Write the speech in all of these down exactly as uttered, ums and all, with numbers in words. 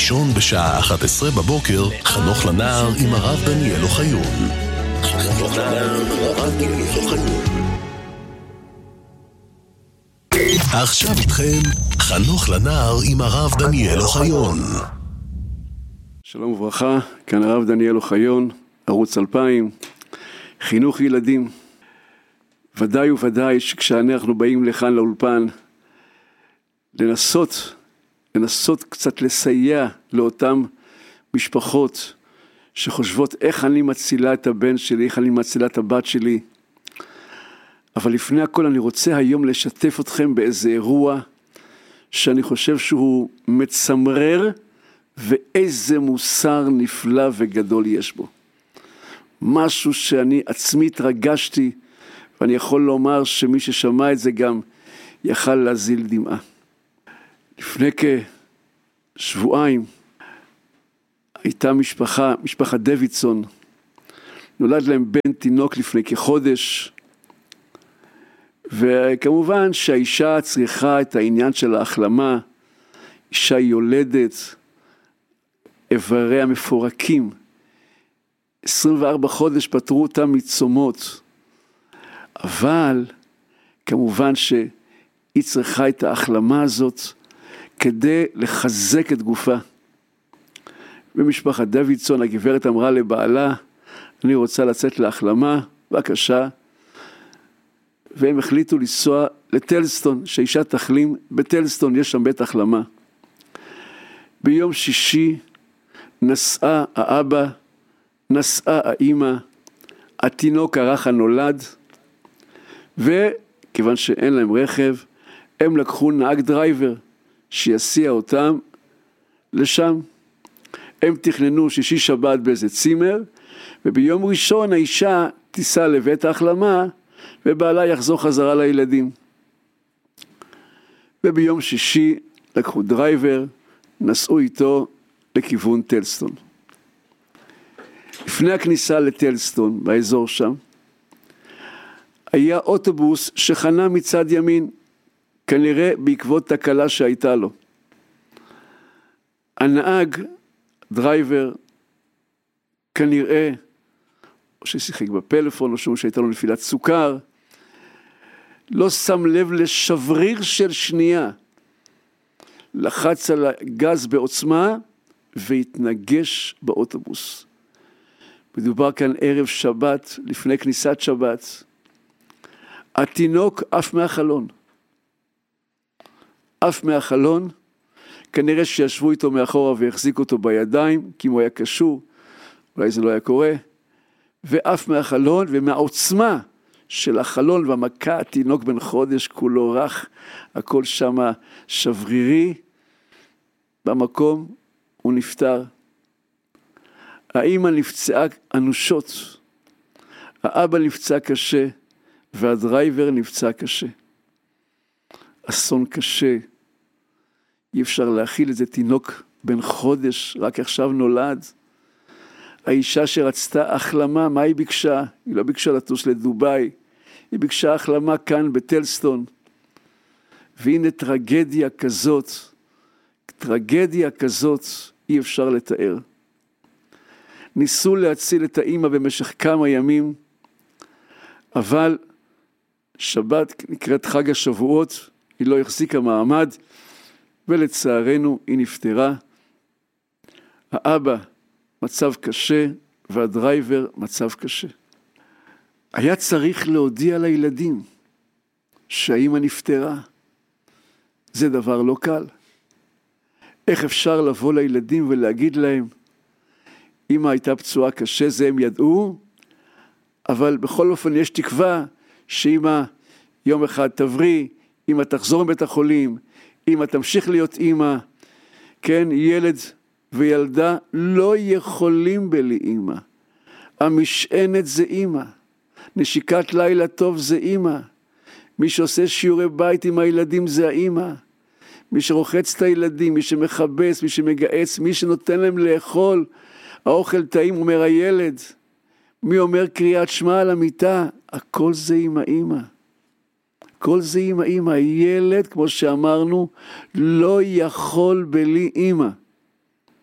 ראשון בשעה אחת עשרה בבוקר, חנוך לנער עם הרב דניאל אוחיון. חנוך לנער עם הרב דניאל אוחיון. עכשיו איתכם, חנוך לנער עם הרב דניאל אוחיון. שלום וברכה, כאן הרב דניאל אוחיון, ערוץ אלפיים, חינוך ילדים. ודאי וודאי שכשאנחנו באים לכאן לאולפן, לנסות, לנסות קצת לסייע לאותן משפחות שחושבות איך אני מצילה את הבן שלי, איך אני מצילה את הבת שלי. אבל לפני הכל אני רוצה היום לשתף אתכם באיזה אירוע שאני חושב שהוא מצמרר ואיזה מוסר נפלא וגדול יש בו. משהו שאני עצמי התרגשתי, ואני יכול לומר שמי ששמע את זה גם יכל להזיל דמעה. לפני כשבועיים הייתה משפחה, משפחת דוידסון, נולד להם בן תינוק לפני כחודש, וכמובן שהאישה צריכה את העניין של ההחלמה, אישה יולדת, איבריה מפורקים, עשרים וארבעה חודש פטרו אותם מצומות, אבל כמובן שהיא צריכה את ההחלמה הזאת כדי לחזק את גופה. במשפחת דוידסון הגברת אמרה לבעלה, אני רוצה לצאת להחלמה, בבקשה, והם החליטו לנסוע לטלסטון, שאישה תחלים בטלסטון, יש שם בית החלמה. ביום שישי נסעה האבא, נסעה האמא, התינוק הרך הנולד, וכיוון שאין להם רכב, הם לקחו נהג דרייבר שיסיע אותם לשם. הם תכננו שישי שבת באיזה צימר, וביום ראשון האישה תיסע לבית ההחלמה, ובעלה יחזור חזרה לילדים. וביום שישי לקחו דרייבר, נסעו איתו לכיוון טלסטון. לפני הכניסה לטלסטון, באזור שם, היה אוטובוס שחנה מצד ימין, כנראה בעקבות תקלה שהייתה לו. הנהג, דרייבר, כנראה, או ששיחק בפלאפון, או שהוא שהייתה לו נפילת סוכר, לא שם לב לשבריר של שנייה, לחץ על הגז בעוצמה, והתנגש באוטובוס. מדובר כאן ערב שבת, לפני כניסת שבת. התינוק עף מהחלון. עף מהחלון, כנראה שישבו איתו מאחורה והחזיקו אותו בידיים, כי אם הוא היה קשור, אולי זה לא היה קורה, ועף מהחלון, ומהעוצמה של החלון והמכה, התינוק בן חודש, כולו רך, הכל שם שברירי, במקום הוא נפטר. האמא נפצעה אנושות, האבא נפצע קשה, והדרייבר נפצע קשה. אסון קשה, אי אפשר להכיל את זה, תינוק בן חודש, רק עכשיו נולד. האישה שרצתה החלמה, מה היא ביקשה? היא לא ביקשה לטוס לדוביי, היא ביקשה החלמה כאן בטלסטון. והנה טרגדיה כזאת, טרגדיה כזאת אי אפשר לתאר. ניסו להציל את האמא במשך כמה ימים, אבל שבת נקראת חג השבועות, היא לא החזיקה מעמד, ולצערנו היא נפטרה. האבא מצב קשה, והדרייבר מצב קשה. היה צריך להודיע לילדים שהאמא נפטרה. זה דבר לא קל. איך אפשר לבוא לילדים ולהגיד להם, אמא הייתה פצועה קשה, זה הם ידעו, אבל בכל אופן יש תקווה שאמא יום אחד תבריא, אמא תחזור מבית החולים, אמא תמשיך להיות אמא. כן, ילד וילדה לא יכולים בלי אמא. המשענת זה אמא. נשיקת לילה טוב זה אמא. מי שעושה שיעורי בית עם הילדים זה האמא. מי שרוחץ את הילדים, מי שמחבס, מי שמגעץ, מי שנותן להם לאכול, האוכל טעים, אומר הילד. מי אומר קריאת שמע על המיטה, הכל זה עם האמא. כל זה עם האמא. הילד, כמו שאמרנו, לא יכול בלי אמא.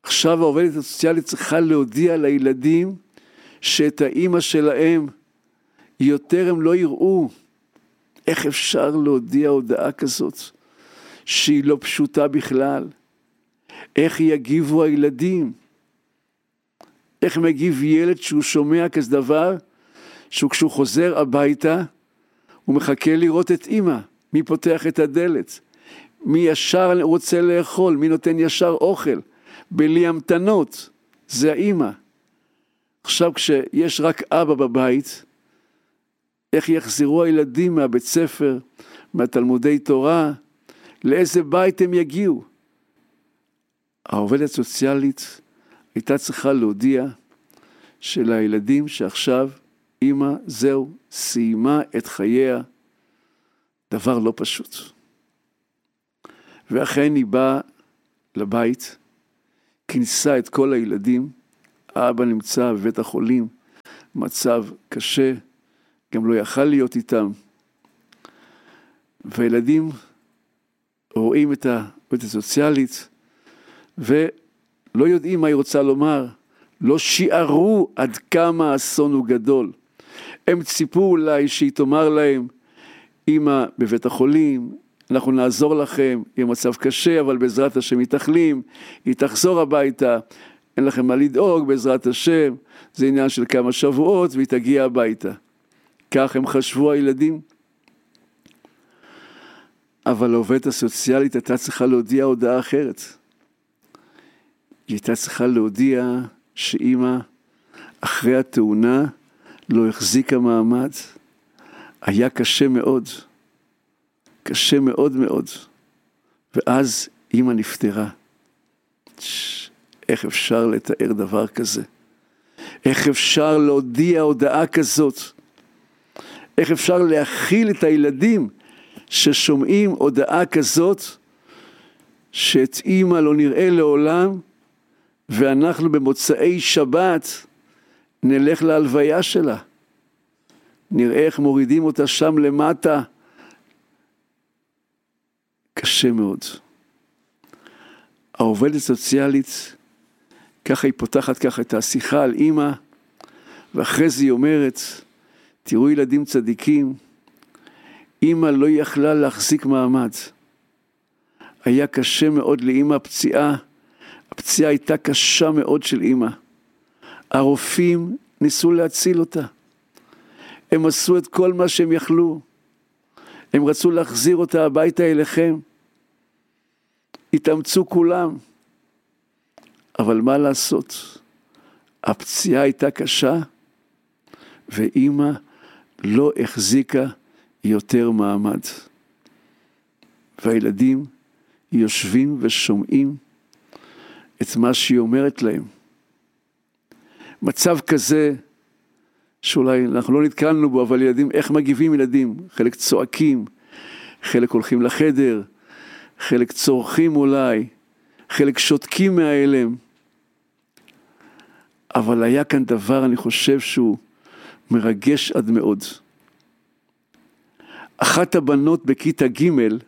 עכשיו העובדת הסוציאלית צריכה להודיע לילדים שאת האמא שלהם יותר הם לא יראו. איך אפשר להודיע הודעה כזאת שהיא לא פשוטה בכלל? איך יגיבו הילדים? איך מגיב ילד שהוא שומע כזה דבר, שהוא כשהוא חוזר הביתה, הוא מחכה לראות את אמא, מי פותח את הדלת, מי ישר רוצה לאכול, מי נותן ישר אוכל, בלי המתנות, זה האמא. עכשיו כשיש רק אבא בבית, איך יחזרו הילדים מהבית ספר, מהתלמודי תורה, לאיזה בית הם יגיעו? העובדת הסוציאלית הייתה צריכה להודיע שלילדים שעכשיו אמא זהו, סיימה את חייה, דבר לא פשוט. ואכן היא באה לבית, כינסה את כל הילדים, האבא נמצא בבית החולים, מצב קשה, גם לא יכל להיות איתם. והילדים רואים את העובדת הסוציאלית, ולא יודעים מה היא רוצה לומר, לא שיערו עד כמה האסון הוא גדול. הם ציפו אולי שהיא תאמר להם, אמא בבית החולים, אנחנו נעזור לכם, יהיה מצב קשה, אבל בעזרת השם היא תחלים, היא תחזור הביתה, אין לכם מה לדאוג, בעזרת השם, זה עניין של כמה שבועות, והיא תגיע הביתה. כך הם חשבו הילדים. אבל העובדת הסוציאלית הייתה צריכה להודיע הודעה אחרת. היא הייתה צריכה להודיע שאמא אחרי התאונה לא החזיקה מעמד. היה קשה מאוד. קשה מאוד מאוד. ואז אמא נפטרה. איך אפשר לתאר דבר כזה? איך אפשר להודיע הודעה כזאת? איך אפשר להכיל את הילדים ששומעים הודעה כזאת, שאת אמא לא נראה לעולם, ואנחנו במוצאי שבת נלך להלוויה שלה. נראה איך מורידים אותה שם למטה. קשה מאוד. העובדת הסוציאלית, ככה היא פותחת ככה את השיחה על אמא, ואחרי זה היא אומרת, תראו ילדים צדיקים, אמא לא יכלה להחזיק מעמד. היה קשה מאוד לאמא הפציעה, הפציעה הייתה קשה מאוד של אמא. הרופאים ניסו להציל אותה. הם עשו את כל מה שהם יכלו. הם רצו להחזיר אותה הביתה אליכם. התאמצו כולם. אבל מה לעשות? הפציעה הייתה קשה, ואמא לא החזיקה יותר מעמד. והילדים יושבים ושומעים את מה שהיא אומרת להם. מצב כזה, שאולי אנחנו לא נתקלנו בו, אבל ילדים, איך מגיבים ילדים? חלק צועקים, חלק הולכים לחדר, חלק צורכים אולי, חלק שותקים מהאלם. אבל היה כאן דבר, אני חושב שהוא מרגש עד מאוד. אחת הבנות בכיתה ג'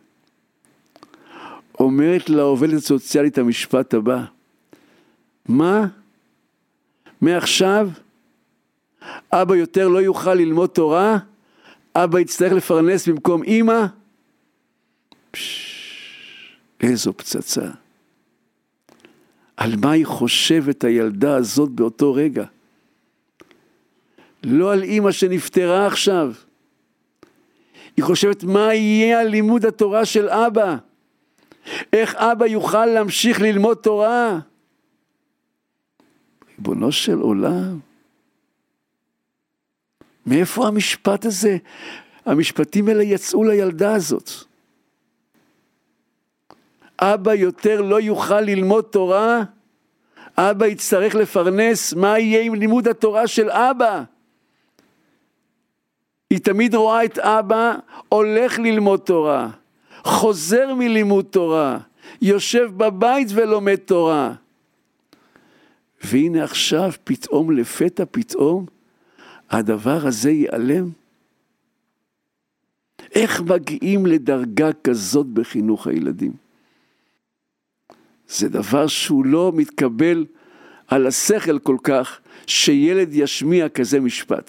אומרת לעובדת הסוציאלית המשפט הבא, מה? מעכשיו אבא יותר לא יוכל ללמוד תורה? אבא יצטרך לפרנס במקום אמא? פש, איזו פצצה. על מה היא חושבת הילדה הזאת באותו רגע? לא על אמא שנפטרה עכשיו. היא חושבת מה יהיה על לימוד התורה של אבא. איך אבא יוכל להמשיך ללמוד תורה? ריבונו של עולם. מאיפה המשפט הזה? המשפטים האלה יצאו לילדה הזאת. אבא יותר לא יוכל ללמוד תורה? אבא יצטרך לפרנס? מה יהיה עם לימוד התורה של אבא? היא תמיד רואה את אבא הולך ללמוד תורה, חוזר מלימוד תורה, יושב בבית ולומד תורה. והנה עכשיו פתאום לפתע פתאום הדבר הזה ייעלם. איך מגיעים לדרגה כזאת בחינוך הילדים? זה דבר שהוא לא מתקבל על השכל כל כך, שילד ישמיע כזה משפט.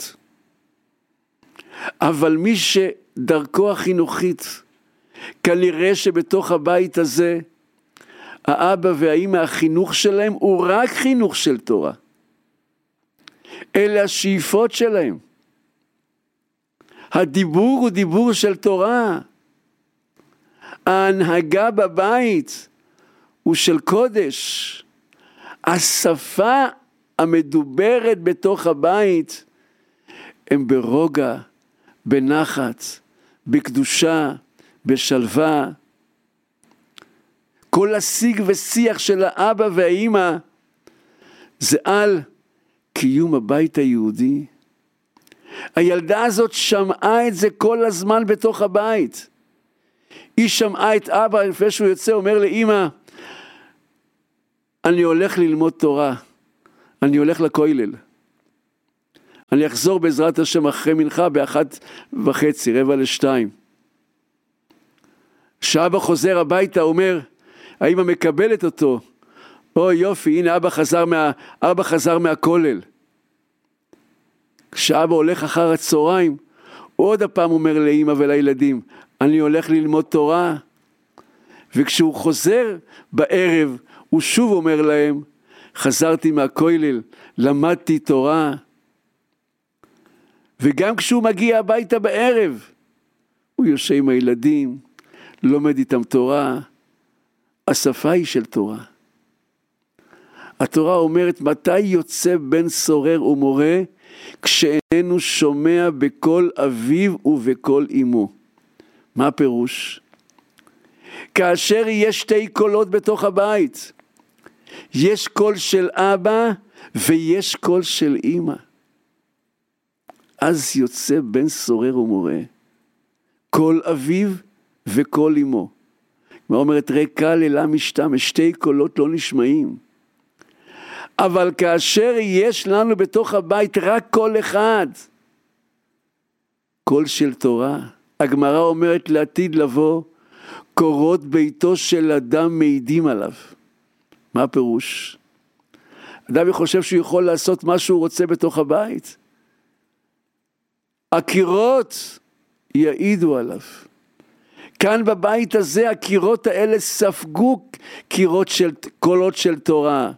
אבל מי שדרכו החינוכית, כנראה שבתוך הבית הזה, האבא והאמא, החינוך שלהם הוא רק חינוך של תורה. אלה השאיפות שלהם. הדיבור הוא דיבור של תורה. ההנהגה בבית הוא של קודש. השפה המדוברת בתוך הבית הם ברוגע, בנחת, בקדושה, בשלווה. כל השיג ושיח של האבא והאמא זה על קיום הבית היהודי. הילדה הזאת שמעה את זה כל הזמן בתוך הבית. היא שמעה את אבא לפני שהוא יוצא, אומר לאמא, אני הולך ללמוד תורה, אני הולך לכולל. אני אחזור בעזרת השם אחרי מנחה באחת וחצי, רבע לשתיים. כשאבא חוזר הביתה, אומר, האמא מקבלת אותו, או יופי, הנה אבא חזר, מה, אבא חזר מהכולל. כשאבא הולך אחר הצהריים, עוד הפעם אומר לאמא ולילדים, אני הולך ללמוד תורה. וכשהוא חוזר בערב, הוא שוב אומר להם, חזרתי מהכולל, למדתי תורה. וגם כשהוא מגיע הביתה בערב, הוא יושב עם הילדים, לומד איתם תורה. השפה היא של תורה. התורה אומרת, מתי יוצא בן סורר ומורה? כשאיננו שומע בקול אביו ובקול אמו. מה הפירוש? כאשר יש שתי קולות בתוך הבית, יש קול של אבא ויש קול של אמא. אז יוצא בן סורר ומורה, קול אביו וקול אמו. מה אומרת, רקע לילה משתם, שתי קולות לא נשמעים. אבל כאשר יש לנו בתוך הבית רק קול אחד, קול של תורה, הגמרא אומרת לעתיד לבוא, קורות ביתו של אדם מעידים עליו. מה הפירוש? אדם חושב שהוא יכול לעשות מה שהוא רוצה בתוך הבית. הקירות יעידו עליו. כאן בבית הזה הקירות האלה ספגו קירות של, קולות של תורה.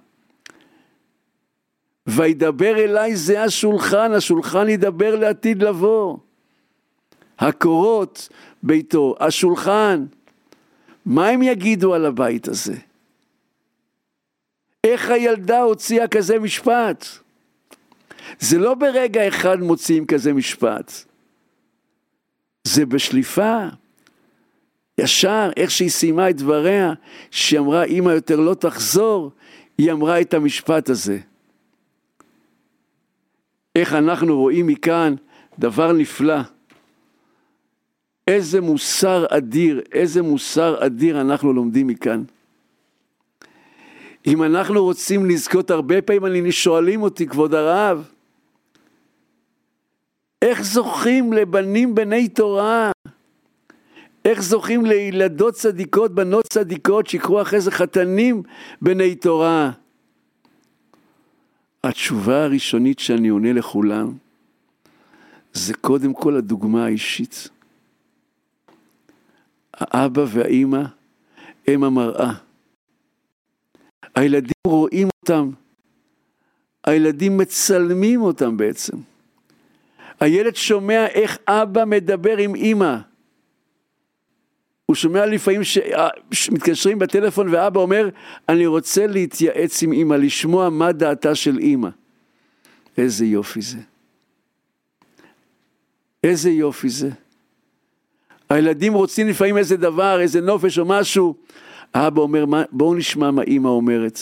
וידבר אליי זה השולחן, השולחן ידבר לעתיד לבוא. הקורות ביתו, השולחן, מה הם יגידו על הבית הזה? איך הילדה הוציאה כזה משפט? זה לא ברגע אחד מוציאים כזה משפט. זה בשליפה. ישר, איך שהיא סיימה את דבריה, שהיא אמרה, אמא יותר לא תחזור, היא אמרה את המשפט הזה. איך אנחנו רואים מכאן דבר נפלא. איזה מוסר אדיר, איזה מוסר אדיר אנחנו לומדים מכאן. אם אנחנו רוצים לזכות, הרבה פעמים אני שואלים אותי, כבוד הרב, איך זוכים לבנים בני תורה? איך זוכים לילדות צדיקות, בנות צדיקות, שיקרו אחרי זה חתנים בני תורה? התשובה הראשונית שאני עונה לכולם, זה קודם כל הדוגמה האישית. האבא והאמא הם המראה. הילדים רואים אותם, הילדים מצלמים אותם בעצם. הילד שומע איך אבא מדבר עם אמא. הוא שומע לפעמים שמתקשרים בטלפון ואבא אומר, אני רוצה להתייעץ עם אמא, לשמוע מה דעתה של אמא. איזה יופי זה. איזה יופי זה. הילדים רוצים לפעמים איזה דבר, איזה נופש או משהו. האבא אומר, בואו נשמע מה אמא אומרת.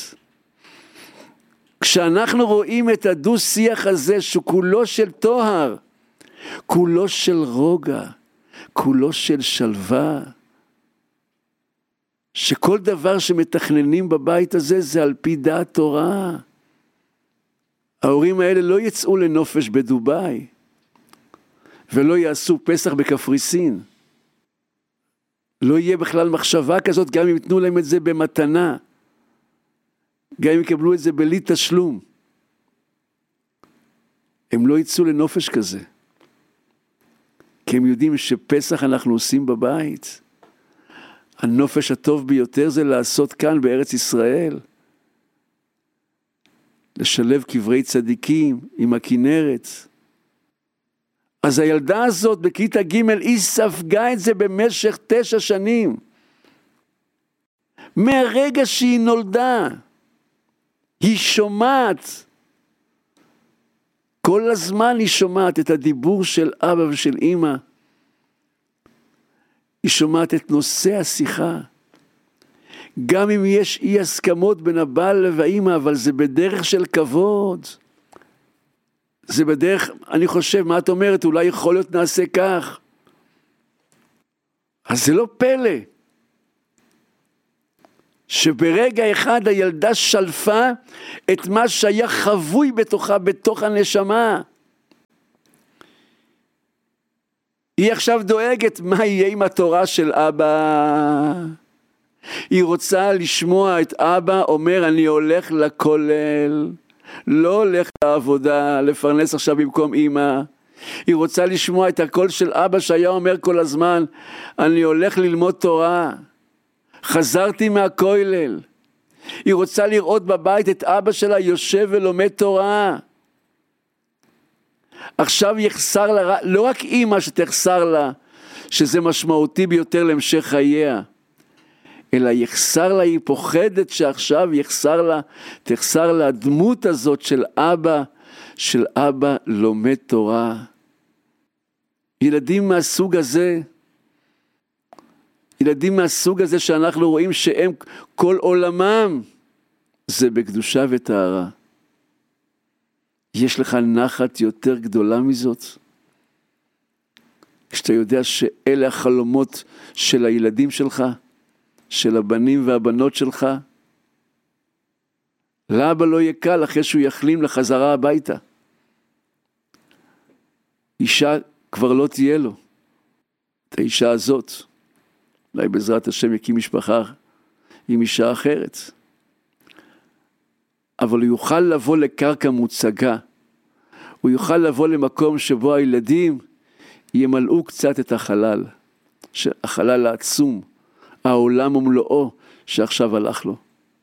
כשאנחנו רואים את הדו שיח הזה, שכולו של תוהר, כולו של רוגע, כולו של שלווה, שכל דבר שמתכננים בבית הזה, זה על פי דעת תורה. ההורים האלה לא יצאו לנופש בדובאי, ולא יעשו פסח בקפריסין. לא יהיה בכלל מחשבה כזאת, גם אם יתנו להם את זה במתנה. גם אם יקבלו את זה בלי תשלום. הם לא יצאו לנופש כזה. כי הם יודעים שפסח אנחנו עושים בבית. הנופש הטוב ביותר זה לעשות כאן בארץ ישראל. לשלב קברי צדיקים עם הכנרת. אז הילדה הזאת בכיתה ג' היא ספגה את זה במשך תשע שנים. מהרגע שהיא נולדה. היא שומעת. כל הזמן היא שומעת את הדיבור של אבא ושל אמא. היא שומעת את נושא השיחה. גם אם יש אי הסכמות בין הבעל והאמא, אבל זה בדרך של כבוד. זה בדרך, אני חושב, מה את אומרת? אולי יכול להיות נעשה כך. אז זה לא פלא. שברגע אחד הילדה שלפה את מה שהיה חבוי בתוכה, בתוך הנשמה. היא עכשיו דואגת מה יהיה עם התורה של אבא. היא רוצה לשמוע את אבא אומר אני הולך לכולל, לא הולך לעבודה, לפרנס עכשיו במקום אמא. היא רוצה לשמוע את הקול של אבא שהיה אומר כל הזמן אני הולך ללמוד תורה. חזרתי מהכולל. היא רוצה לראות בבית את אבא שלה יושב ולומד תורה. עכשיו יחסר לה, לא רק אמא שתחסר לה, שזה משמעותי ביותר להמשך חייה, אלא יחסר לה, היא פוחדת שעכשיו יחסר לה, תחסר לה הדמות הזאת של אבא, של אבא לומד תורה. ילדים מהסוג הזה, ילדים מהסוג הזה שאנחנו רואים שהם כל עולמם, זה בקדושה וטהרה. יש לך נחת יותר גדולה מזאת? כשאתה יודע שאלה החלומות של הילדים שלך, של הבנים והבנות שלך, לאבא לא יהיה קל אחרי שהוא יחלים לחזרה הביתה. אישה כבר לא תהיה לו. את האישה הזאת, אולי בעזרת השם יקים משפחה עם אישה אחרת. אבל הוא יוכל לבוא לקרקע מוצגה, הוא יוכל לבוא למקום שבו הילדים ימלאו קצת את החלל, החלל העצום, העולם ומלואו שעכשיו הלך לו.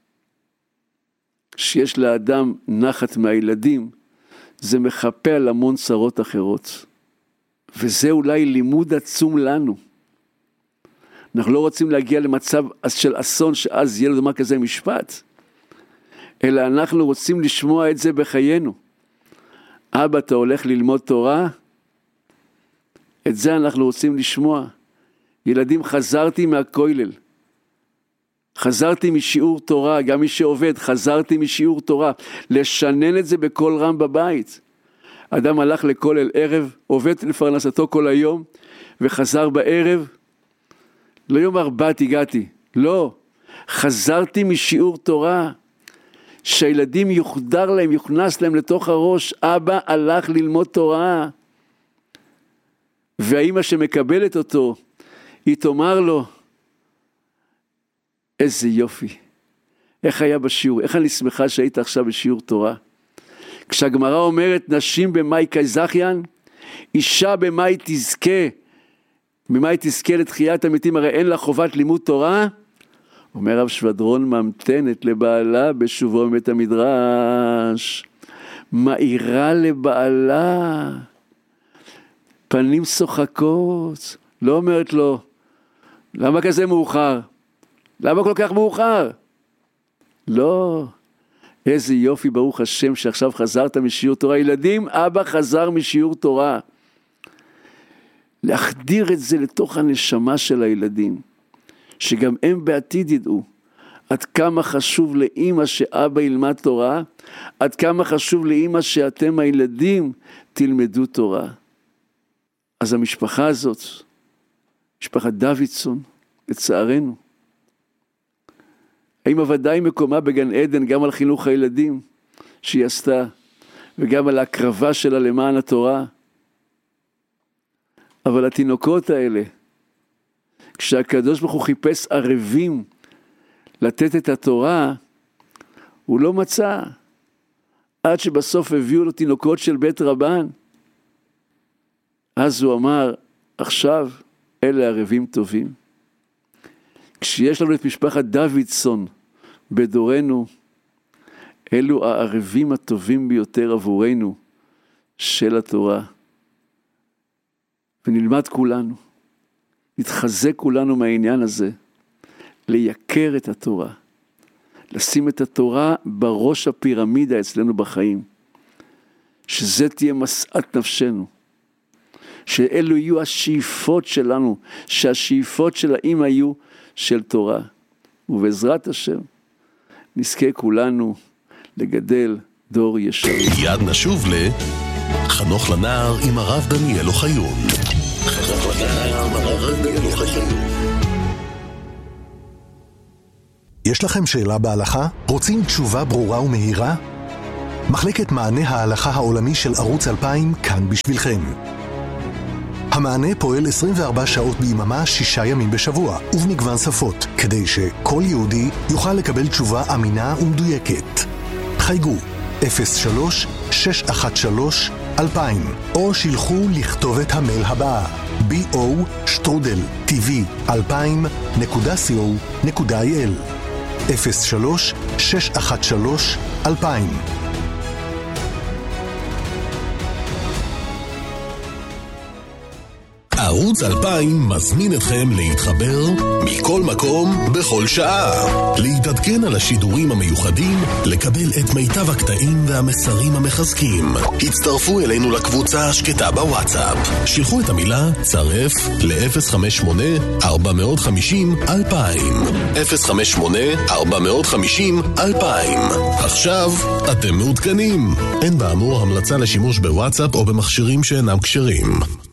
שיש לאדם נחת מהילדים, זה מחפה על המון צרות אחרות. וזה אולי לימוד עצום לנו. אנחנו לא רוצים להגיע למצב של אסון, שאז יהיה לדבר כזה משפט, אלא אנחנו רוצים לשמוע את זה בחיינו. אבא, אתה הולך ללמוד תורה? את זה אנחנו רוצים לשמוע. ילדים, חזרתי מהכולל. חזרתי משיעור תורה, גם מי שעובד, חזרתי משיעור תורה. לשנן את זה בכל רם בבית. אדם הלך לכולל ערב, עובד לפרנסתו כל היום, וחזר בערב, לא יום ארבעת הגעתי, לא. חזרתי משיעור תורה. שהילדים יוחדר להם, יוכנס להם לתוך הראש, אבא הלך ללמוד תורה. והאמא שמקבלת אותו, היא תאמר לו, איזה יופי, איך היה בשיעור, איך אני שמחה שהיית עכשיו בשיעור תורה. כשהגמרא אומרת, נשים במאי כזכיין, אישה במאי תזכה, במאי תזכה לתחיית המתים, הרי אין לה חובת לימוד תורה, אומר רב שבדרון, ממתנת לבעלה בשובו מבית המדרש, מאירה לבעלה, פנים שוחקות, לא אומרת לו, למה כזה מאוחר? למה כל כך מאוחר? לא, איזה יופי ברוך השם שעכשיו חזרת משיעור תורה. ילדים, אבא חזר משיעור תורה. להחדיר את זה לתוך הנשמה של הילדים. שגם הם בעתיד ידעו עד כמה חשוב לאמא שאבא ילמד תורה, עד כמה חשוב לאמא שאתם הילדים תלמדו תורה. אז המשפחה הזאת, משפחת דוידסון, לצערנו, האמא ודאי מקומה בגן עדן גם על חינוך הילדים שהיא עשתה, וגם על ההקרבה שלה למען התורה. אבל התינוקות האלה, כשהקדוש ברוך הוא חיפש ערבים לתת את התורה, הוא לא מצא, עד שבסוף הביאו לו תינוקות של בית רבן. אז הוא אמר, עכשיו אלה ערבים טובים. כשיש לנו את משפחת דוידסון בדורנו, אלו הערבים הטובים ביותר עבורנו של התורה. ונלמד כולנו, נתחזק כולנו מהעניין הזה, לייקר את התורה, לשים את התורה בראש הפירמידה אצלנו בחיים, שזה תהיה משאת נפשנו, שאלו יהיו השאיפות שלנו, שהשאיפות שלהם היו של תורה, ובעזרת השם נזכה כולנו לגדל דור ישר. יד נשוב ל חנוך לנער עם הרב דניאל אוחיון. חנוך לנער עם הרב דניאל אוחיון. יש לכם שאלה בהלכה? רוצים תשובה ברורה ומהירה? מחלקת מענה ההלכה העולמי של ערוץ אלפיים כאן בשבילכם. המענה פועל עשרים וארבע שעות ביממה, שישה ימים בשבוע, ובמגוון שפות, כדי שכל יהודי יוכל לקבל תשובה אמינה ומדויקת. חייגו אפס שלוש שש אחת שלוש אלפיים או שילחו לכתובת המייל הבאה בי או שטרודל טי וי אלפיים נקודה סי או נקודה איי אל אפס שלוש שש אחת שלוש אלפיים. ערוץ אלפיים מזמין אתכם להתחבר מכל מקום בכל שעה, להתעדכן על השידורים המיוחדים, לקבל את מיטב הקטעים והמסרים המחזקים. הצטרפו אלינו לקבוצה השקטה בוואטסאפ, שילחו את המילה צרף ל-אפס חמש שמונה ארבע חמש אפס אלפיים אפס חמש שמונה ארבע חמש אפס אלפיים. עכשיו אתם מעודכנים. אין באמור המלצה לשימוש בוואטסאפ או במכשירים שאינם כשרים.